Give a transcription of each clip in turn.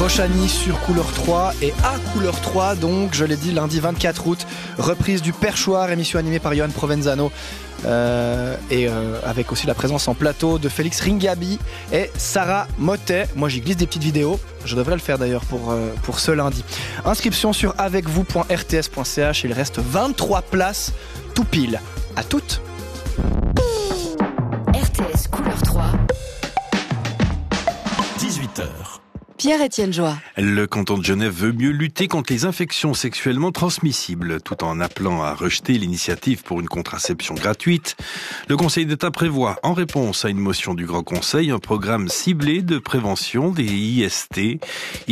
Oshani sur Couleur 3 et à Couleur 3, donc je l'ai dit, lundi 24 août, reprise du Perchoir, émission animée par Johan Provenzano avec aussi la présence en plateau de Félix Ringabi et Sarah Mottet. Moi j'y glisse des petites vidéos, je devrais le faire d'ailleurs pour ce lundi. Inscription sur avecvous.rts.ch, il reste 23 places tout pile. À toutes. RTS Couleur 3, 18h. Pierre-Étienne Joie. Le canton de Genève veut mieux lutter contre les infections sexuellement transmissibles, tout en appelant à rejeter l'initiative pour une contraception gratuite. Le Conseil d'État prévoit, en réponse à une motion du Grand Conseil, un programme ciblé de prévention des IST.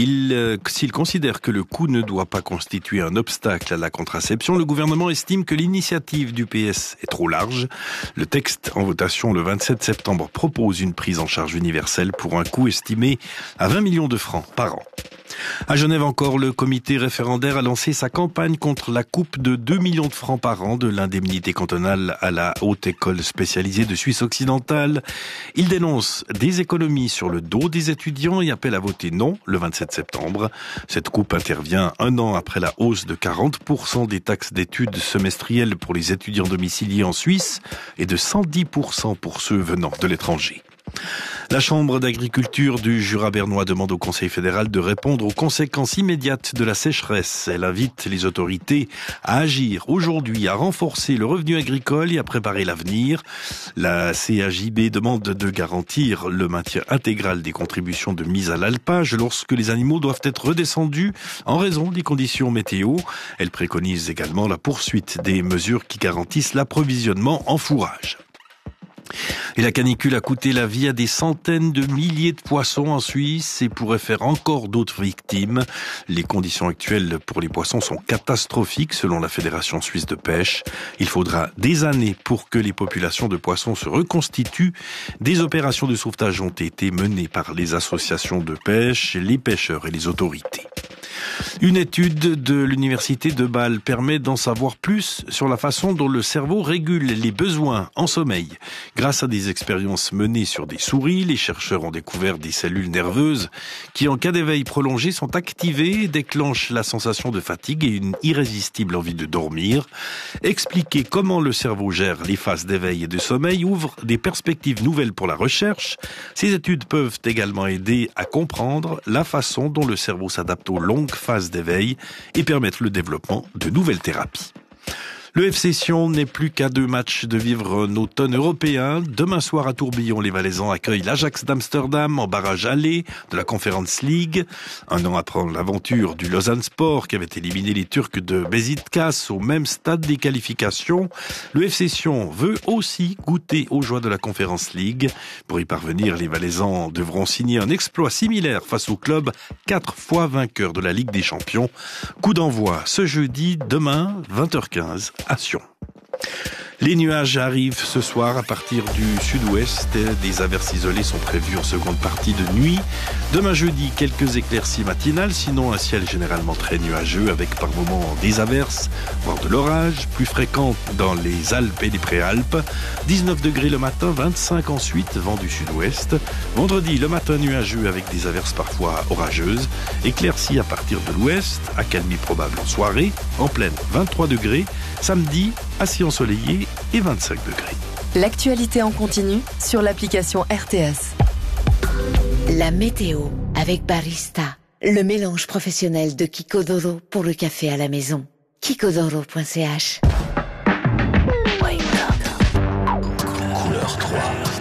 S'il considère que le coût ne doit pas constituer un obstacle à la contraception, le gouvernement estime que l'initiative du PS est trop large. Le texte en votation le 27 septembre propose une prise en charge universelle pour un coût estimé à 20 millions de francs par an. À Genève encore, le comité référendaire a lancé sa campagne contre la coupe de 2 millions de francs par an de l'indemnité cantonale à la Haute École spécialisée de Suisse occidentale. Il dénonce des économies sur le dos des étudiants et appelle à voter non le 27 septembre. Cette coupe intervient un an après la hausse de 40% des taxes d'études semestrielles pour les étudiants domiciliés en Suisse et de 110% pour ceux venant de l'étranger. La Chambre d'agriculture du Jura bernois demande au Conseil fédéral de répondre aux conséquences immédiates de la sécheresse. Elle invite les autorités à agir aujourd'hui, à renforcer le revenu agricole et à préparer l'avenir. La CAJB demande de garantir le maintien intégral des contributions de mise à l'alpage lorsque les animaux doivent être redescendus en raison des conditions météo. Elle préconise également la poursuite des mesures qui garantissent l'approvisionnement en fourrage. Et la canicule a coûté la vie à des centaines de milliers de poissons en Suisse et pourrait faire encore d'autres victimes. Les conditions actuelles pour les poissons sont catastrophiques selon la Fédération suisse de pêche. Il faudra des années pour que les populations de poissons se reconstituent. Des opérations de sauvetage ont été menées par les associations de pêche, les pêcheurs et les autorités. Une étude de l'université de Bâle permet d'en savoir plus sur la façon dont le cerveau régule les besoins en sommeil. Grâce à des expériences menées sur des souris, les chercheurs ont découvert des cellules nerveuses qui, en cas d'éveil prolongé, sont activées et déclenchent la sensation de fatigue et une irrésistible envie de dormir. Expliquer comment le cerveau gère les phases d'éveil et de sommeil ouvre des perspectives nouvelles pour la recherche. Ces études peuvent également aider à comprendre la façon dont le cerveau s'adapte aux longues phases d'éveil et permettre le développement de nouvelles thérapies. Le FC Sion n'est plus qu'à 2 matchs de vivre un automne européen. Demain soir à Tourbillon, les Valaisans accueillent l'Ajax d'Amsterdam en barrage aller de la Conference League. Un an après l'aventure du Lausanne Sport qui avait éliminé les Turcs de Beşiktaş au même stade des qualifications, le FC Sion veut aussi goûter aux joies de la Conference League. Pour y parvenir, les Valaisans devront signer un exploit similaire face au club 4 fois vainqueur de la Ligue des Champions. Coup d'envoi ce jeudi, demain, 20h15. À Sion. Les nuages arrivent ce soir à partir du sud-ouest. Des averses isolées sont prévues en seconde partie de nuit. Demain jeudi, quelques éclaircies matinales, sinon un ciel généralement très nuageux avec par moments des averses, voire de l'orage, plus fréquentes dans les Alpes et les Préalpes. 19 degrés le matin, 25 ensuite, vent du sud-ouest. Vendredi, le matin nuageux avec des averses parfois orageuses. Éclaircies à partir de l'ouest, accalmie probable en soirée. En pleine, 23 degrés. Samedi, assis ensoleillé et 25 degrés. L'actualité en continu sur l'application RTS. La météo avec Barista, le mélange professionnel de Kikodoro pour le café à la maison. Kikodoro.ch. Couleur 3.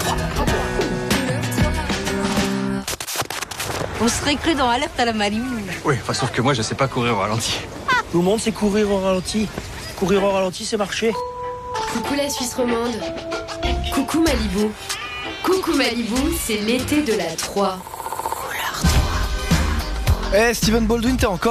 On serait cru dans Alerte à la Malibu. Oui, enfin, sauf que moi, je sais pas courir au ralenti. Tout le monde sait courir au ralenti. Courir au ralenti, c'est marcher. Coucou la Suisse romande. Coucou Malibu. Coucou Malibu, c'est l'été de la 3. Steven Baldwin, t'es encore là ?